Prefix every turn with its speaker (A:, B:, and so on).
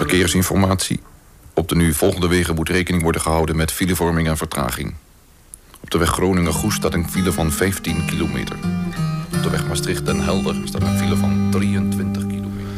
A: Verkeersinformatie. Op de nu volgende wegen moet rekening worden gehouden met filevorming en vertraging. Op de weg Groningen-Goes staat een file van 15 kilometer. Op de weg Maastricht-Den Helder staat een file van 23